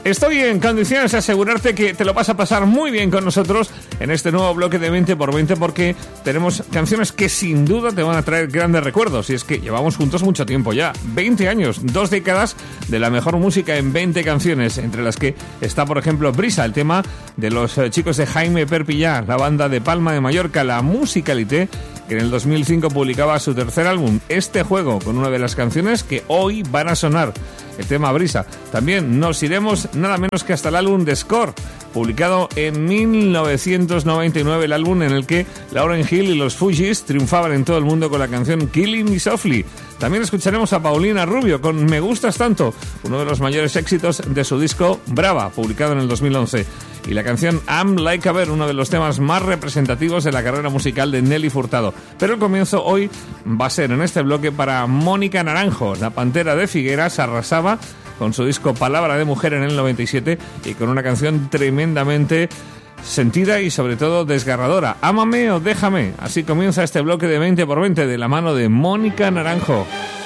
Estoy en condiciones de asegurarte que te lo vas a pasar muy bien con nosotros en este nuevo bloque de 20x20 porque tenemos canciones que sin duda te van a traer grandes recuerdos. Y es que llevamos juntos mucho tiempo ya, 20 años, 2 décadas de la mejor música en 20 canciones, entre las que está, por ejemplo, Brisa, el tema de los chicos de Jaime Perpiñá, la banda de Palma de Mallorca, la Musicalité, que en el 2005 publicaba su tercer álbum, Este Juego, con una de las canciones que hoy van a sonar, el tema Brisa. También nos iremos nada menos que hasta el álbum de Score, publicado en 1999, el álbum en el que Lauryn Hill y los Fugees triunfaban en todo el mundo con la canción Killing Me Softly. También escucharemos a Paulina Rubio con Me Gustas Tanto, uno de los mayores éxitos de su disco Brava, publicado en el 2011. Y la canción I'm Like a Bird, uno de los temas más representativos de la carrera musical de Nelly Furtado. Pero el comienzo hoy va a ser en este bloque para Mónica Naranjo. La Pantera de Figueras arrasaba con su disco Palabra de Mujer en el 97 y con una canción tremendamente sentida y sobre todo desgarradora. Ámame o déjame. Así comienza este bloque de 20x20 de la mano de Mónica Naranjo.